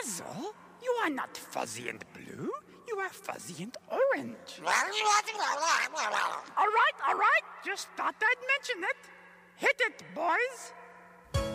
Basil, you are not fuzzy and blue. You are fuzzy and orange. All right. Just thought I'd mention it. Hit it, boys.